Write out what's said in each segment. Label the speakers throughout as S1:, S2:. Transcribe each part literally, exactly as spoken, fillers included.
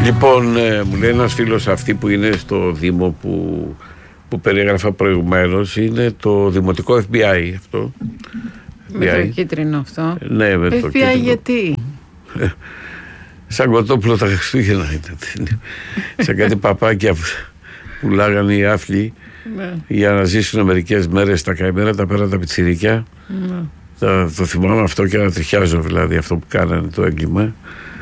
S1: Λοιπόν, ε, μου λέει ένας φίλος, αυτή που είναι στο Δήμο που, που περιέγραφα προηγουμένως, είναι το δημοτικό εφ μπι άι αυτό.
S2: Με το κίτρινο αυτό.
S1: Ναι, με
S2: εφ μπι άι το γιατί?
S1: Σαν Κοτόπουλο τα Χριστούγεννα ήταν. Σαν κάτι παπάκια που πουλάγανε οι άφλοι ναι. για να ζήσουν μερικές μέρες τα καημένα, τα πέραν τα πιτσιρίκια. Ναι. Τα, το θυμάμαι αυτό και να τριχιάζω, δηλαδή αυτό που κάνανε το έγκλημα.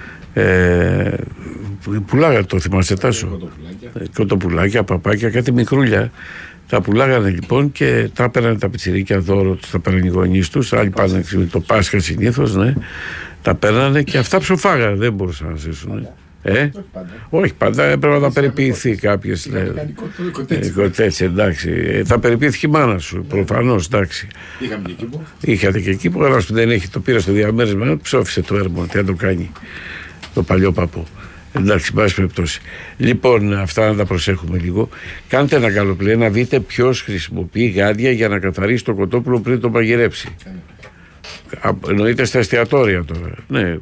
S1: Ε, πουλάγανε, το θυμάσαι Τάσο? Κοτοπουλάκια. Κοτοπουλάκια, παπάκια, κάτι μικρούλια. Τα πουλάγανε λοιπόν και τα έπαιρναν τα πιτσιρίκια δώρο τους, τα παίρνουν οι γονείς τους. Άλλοι πάνε το Πάσχα συνήθως, ναι. Τα παίρνανε και αυτά ψοφάγανε, δεν μπορούσαν να ζήσουν. Ε? Όχι πάντα, έπρεπε να τα περιποιηθεί κάποιες. Κοτέτσι, εντάξει. Θα περιποιήθηκε η μάνα σου, προφανώς, εντάξει.
S3: Είχαμε και κήπο.
S1: Είχατε και κήπο, ένας που δεν έχει, το πήρα στο διαμέρισμα, ψόφισε το έρμο, τι να το κάνει. Το παλιό παππού. Εντάξει, πάση περιπτώσει. Λοιπόν, αυτά να τα προσέχουμε λίγο. Κάντε ένα καλό πλay να δείτε ποιος χρησιμοποιεί γάντια για να καθαρίσει το κοτόπουλο πριν το μαγειρέψει. Εννοείται στα εστιατόρια τώρα. Ναι.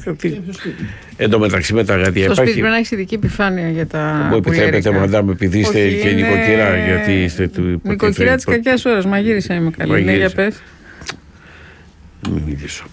S1: Εν τω μεταξύ με τα γάντια
S2: στο
S1: υπάρχει.
S2: Σπίτι πρέπει να έχει ειδική επιφάνεια για τα.
S1: Μου επιτρέπετε, μαντάμ, επειδή είστε όχι, και είναι... νοικοκυρά. Γιατί είστε του.
S2: Νοικοκυρά τη κακιά ώρα. Μαγείρισα είμαι καλή. Ναι, για πες.
S1: Μην μιλήσω.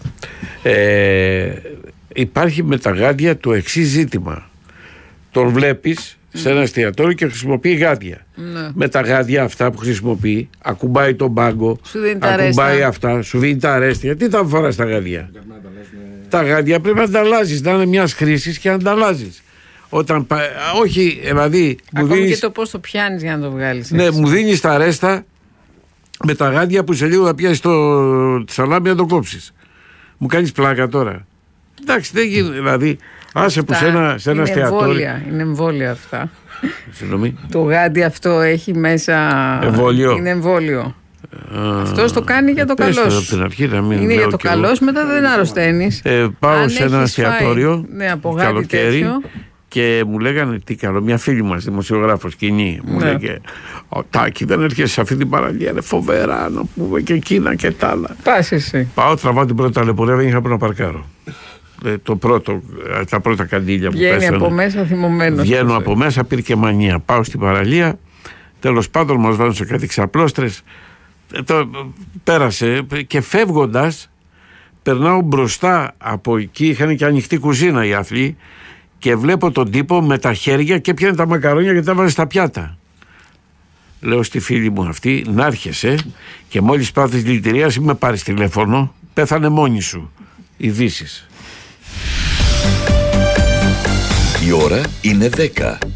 S1: Ε, υπάρχει με τα γάντια το εξής ζήτημα. Τον βλέπεις σε ένα εστιατόριο και χρησιμοποιεί γάντια. Ναι. Με τα γάντια αυτά που χρησιμοποιεί, ακουμπάει τον πάγκο, ακουμπάει αυτά, σου δίνει τα αρέστια. Τι θα φοράς τα γάντια? Τα γάντια πρέπει να τα αλλάζεις, να είναι μιας χρήσης και να τα αλλάζεις. Όταν, όχι, δηλαδή.
S2: Ακόμη δίνεις, και το πώς το πιάνεις για να το βγάλεις.
S1: Ναι, έτσι. Μου δίνεις τα αρέστα με τα γάντια που σε λίγο θα πιάσεις το σαλάμι να το κόψεις. Μου κάνεις πλάκα τώρα. Εντάξει, δεν γίνεται, δηλαδή. Άσε που σε ένα, σε ένα
S2: είναι
S1: εστιατόριο.
S2: Εμβόλια, είναι εμβόλια αυτά.
S1: Συγγνώμη.
S2: Το γάντι αυτό έχει μέσα.
S1: Εμβόλιο.
S2: Είναι εμβόλιο. Αυτό το κάνει για το καλό σου. Είναι για το καλό σου, μετά δεν αρρωσταίνεις.
S1: Ε, πάω αν σε ένα εστιατόριο
S2: ναι, από καλοκαίρι
S1: και μου λέγανε τι καλό. Μια φίλη μας, δημοσιογράφος, κοινή, μου ναι. λέγε ο Τάκη, δεν έρχεσαι σε αυτή την παραλία. Είναι φοβερά να πούμε και εκείνα και τα άλλα.
S2: Πας εσύ.
S1: Πάω, τραβάω την πρώτη ταλαιπωρία, δεν είχα που να παρκάρω. Το πρώτο, τα πρώτα καντήλια που
S2: βγαίνει
S1: πέσανε.
S2: από μέσα θυμωμένος.
S1: Βγαίνω από μέσα, πήρε μανία. Πάω στην παραλία. Τέλος πάντων, μας βάζουν σε κάτι ξαπλώστρες. Το, πέρασε και φεύγοντας, περνάω μπροστά από εκεί. Είχαν και ανοιχτή κουζίνα οι αθλοί. Και βλέπω τον τύπο με τα χέρια και πιάνε τα μακαρόνια και τα βάζει στα πιάτα. Λέω στη φίλη μου αυτή, να έρχεσαι και μόλις πάθεις δηλητηρίαση, με πάρεις τηλέφωνο. Πέθανε μόνη σου. Ειδήσεις.
S4: Η ώρα είναι δέκα.